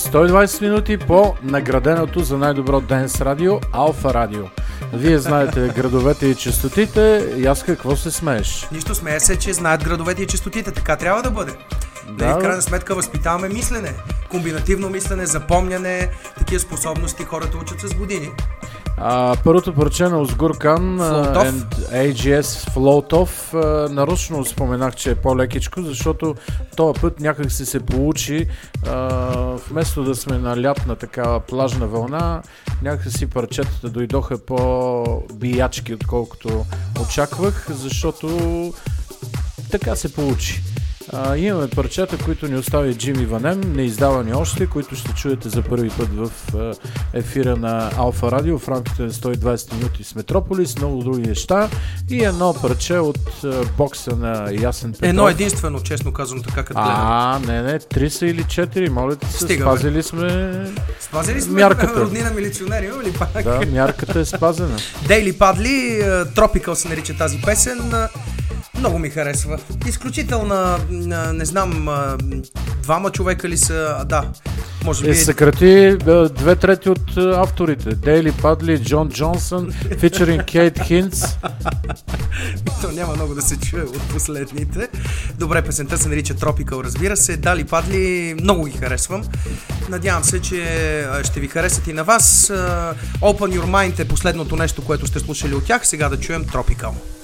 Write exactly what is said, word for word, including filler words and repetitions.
сто и двайсет минути по награденото за най-добро денс радио Алфа Радио. Вие знаете градовете и честотите. И аз какво се смееш? Нищо, смея се, че знаят градовете и честотите. Така трябва да бъде. Да, в крайна сметка възпитаваме мислене. Комбинативно мислене, запомняне, такива способности хората учат с години. А, първото парче на Озгуркан Ей Джи Ес Флоутов, нарочно споменах, че е по-лекичко, защото този път някак си се получи, а, вместо да сме на лятна такава плажна вълна, някак си парчетата дойдоха по-биячки, отколкото очаквах, защото така се получи. Uh, имаме парчета, които ни остави Джими Ванем, неиздавани още, които ще чуете за първи път в uh, ефира на Алфа Радио в рамките на сто и двайсет минути с Метрополис, много други неща и едно парче от uh, бокса на Ясен Петров. Едно единствено, честно казвам, така като гледам. А, не, не, три са или четири, моля ти се, Стига, спазили сме Спазили сме мярката. Роднина милиционери, или пак? Да, мярката е спазена. Дейли Падли, Tropical се нарича тази песен. Много ми харесва. Изключителна, не знам, двама човека ли са, да, може би... Е, съкрати две трети от авторите. Дейли Падли, Джон Джонсън, фичеринг Кейт Хинц. То няма много да се чуе от последните. Добре, песента се нарича Tropical, разбира се. Дали Падли, много ги харесвам. Надявам се, че ще ви харесат и на вас. Open Your Mind е последното нещо, което сте слушали от тях. Сега да чуем Tropical.